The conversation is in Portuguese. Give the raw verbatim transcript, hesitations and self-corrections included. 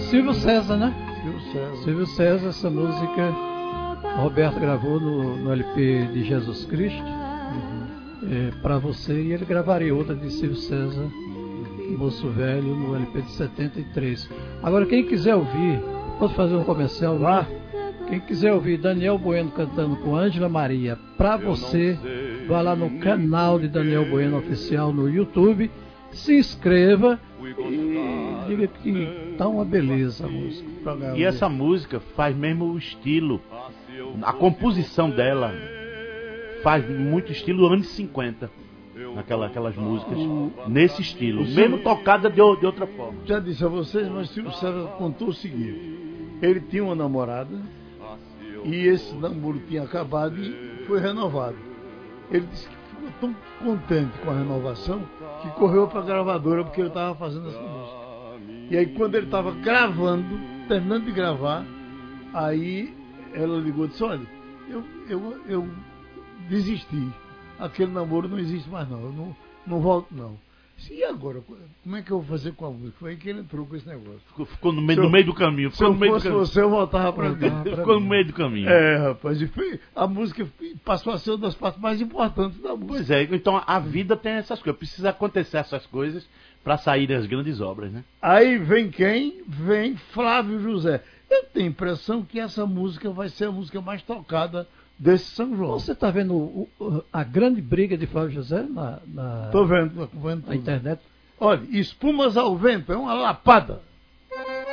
Silvio César, né? Silvio César. Silvio César, essa música Roberto gravou no, no L P de Jesus Cristo, uhum. é, para você, e ele gravaria outra de Silvio César, Moço Velho, no L P de setenta e três. Agora, quem quiser ouvir, posso fazer um comercial lá? Quem quiser ouvir Daniel Bueno cantando com Ângela Maria, pra você, vá lá no canal de Daniel Bueno Oficial no YouTube, se inscreva e diga que tá uma beleza a música. E essa música faz mesmo o estilo, a composição dela faz muito estilo anos cinquenta, naquela, aquelas músicas, nesse estilo, mesmo tocada de, de outra forma. Já disse a vocês, mas Silvio César contou o seguinte: ele tinha uma namorada e esse namoro tinha acabado e foi renovado. Ele disse que ficou tão contente com a renovação que correu para a gravadora porque ele estava fazendo essa música. E aí quando ele estava gravando, terminando de gravar, aí ela ligou e disse: olha, eu, eu, eu desisti, aquele namoro não existe mais não, eu não, não volto não. E agora, como é que eu vou fazer com a música? Foi aí que ele entrou com esse negócio. Ficou, ficou no, meio, eu, no meio do caminho. Se eu no meio fosse do caminho. você, eu voltava para mim. Ficou no meio do caminho. É, rapaz, e foi, a música passou a ser uma das partes mais importantes da música. Pois é, então a vida tem essas coisas, precisa acontecer essas coisas para sair das grandes obras, né? Aí vem quem? Vem Flávio José. Eu tenho a impressão que essa música vai ser a música mais tocada desse São João. Você está vendo o, o, a grande briga de Flávio José na, na, Tô vendo, tô vendo na internet? Olha, Espumas ao Vento é uma lapada.